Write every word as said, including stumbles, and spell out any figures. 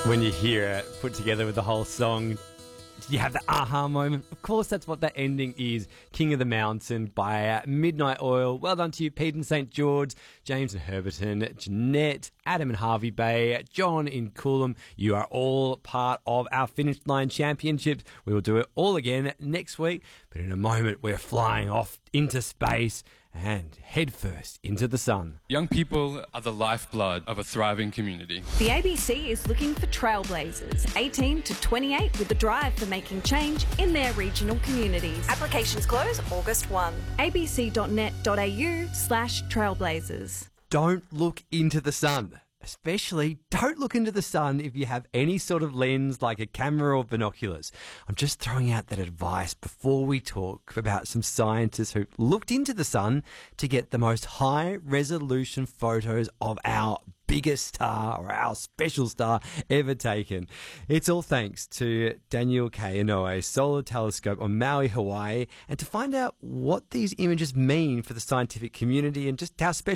When you hear it put together with the whole song, you have the aha moment. Of course, that's what that ending is. King of the Mountain by uh, Midnight Oil. Well done to you, Pete in Saint George, James in Herberton, Jeanette, Adam in Harvey Bay, John in Coolum. You are all part of our Finish Line Championships. We will do it all again next week. But in a moment, we're flying off into space and head first into the sun. Young people are the lifeblood of a thriving community. The A B C is looking for trailblazers, eighteen to twenty-eight, with a drive for making change in their regional communities. Applications close August first. abc.net.au slash trailblazers. Don't look into the sun. Especially, don't look into the sun if you have any sort of lens like a camera or binoculars. I'm just throwing out that advice before we talk about some scientists who looked into the sun to get the most high-resolution photos of our biggest star or our special star ever taken. It's all thanks to Daniel K. Inouye's Solar Telescope on Maui, Hawaii. And to find out what these images mean for the scientific community and just how special